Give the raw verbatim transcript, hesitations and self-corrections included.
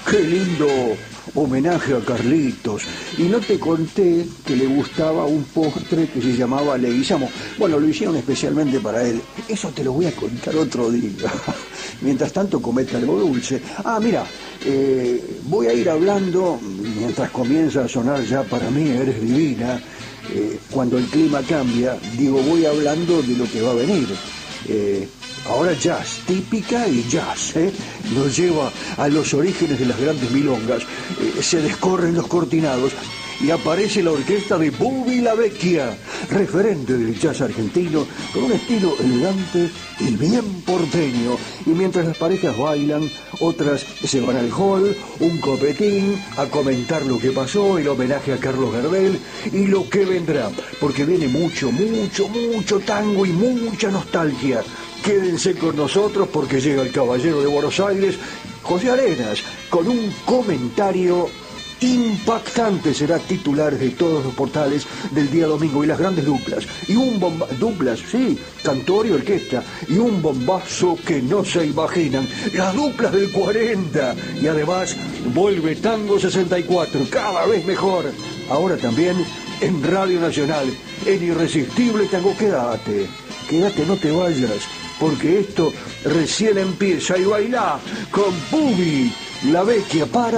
Qué lindo homenaje a Carlitos. Y no te conté que le gustaba un postre que se llamaba Leguizamo. Bueno, lo hicieron especialmente para él. Eso te lo voy a contar otro día. Mientras tanto, comete algo dulce. Ah, mira, eh, voy a ir hablando, mientras comienza a sonar Ya para mí eres divina, eh, cuando el clima cambia, digo, voy hablando de lo que va a venir. Eh, ahora jazz, típica y jazz, ¿eh? Nos lleva a los orígenes de las grandes milongas, eh, se descorren los cortinados y aparece la orquesta de Bubi La Vecchia, referente del jazz argentino, con un estilo elegante y bien porteño. Y mientras las parejas bailan, otras se van al hall, un copetín, a comentar lo que pasó, el homenaje a Carlos Gardel y lo que vendrá, porque viene mucho, mucho, mucho tango y mucha nostalgia. Quédense con nosotros porque llega el caballero de Buenos Aires, José Arenas, con un comentario impactante. Será titular de todos los portales del día domingo y las grandes duplas. Y un bomba... duplas, sí, cantor y orquesta. Y un bombazo que no se imaginan. Las duplas del cuarenta. Y además vuelve Tango sesenta y cuatro, cada vez mejor. Ahora también en Radio Nacional, en Irresistible Tango. Quédate, quédate, no te vayas, porque esto recién empieza. Y bailá con Bubi La Vecchia para